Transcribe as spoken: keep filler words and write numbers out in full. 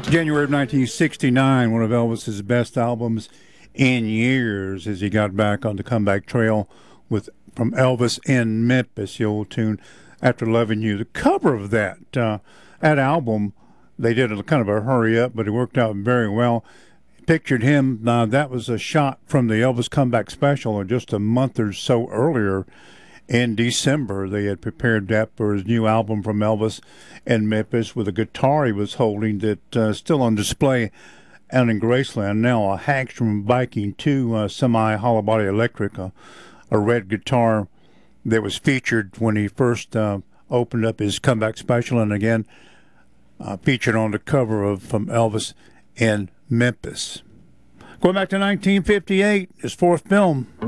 January of nineteen sixty-nine, one of Elvis's best albums in years, as he got back on the comeback trail with From Elvis in Memphis, the old tune, After Loving You. The cover of that uh, that album, they did a kind of a hurry up, but it worked out very well. Pictured him, uh, that was a shot from the Elvis comeback special, and just a month or so earlier in December, they had prepared that for his new album From Elvis in Memphis with a guitar he was holding that uh, still on display out in Graceland. Now a Hagstrom Viking two uh, semi hollow body electric, uh, a red guitar that was featured when he first uh, opened up his comeback special, and again uh, featured on the cover of From Elvis in Memphis. Going back to nineteen fifty-eight, his fourth film.